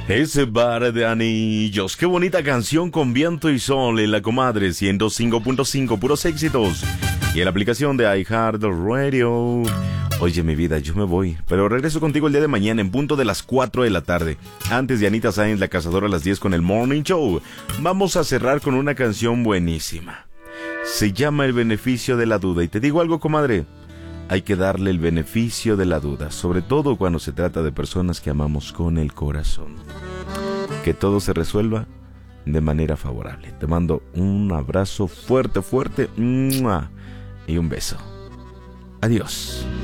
Ese bar de anillos, qué bonita canción con viento y sol en la comadre 105.5, puros éxitos. Y en la aplicación de iHeartRadio. Oye, mi vida, yo me voy, pero regreso contigo el día de mañana en punto de las 4 de la tarde. Antes de Anita Sáenz, la cazadora, a las 10 con el Morning Show. Vamos a cerrar con una canción buenísima. Se llama El beneficio de la duda. Y te digo algo, comadre. Hay que darle el beneficio de la duda, sobre todo cuando se trata de personas que amamos con el corazón. Que todo se resuelva de manera favorable. Te mando un abrazo fuerte, fuerte, y un beso. Adiós.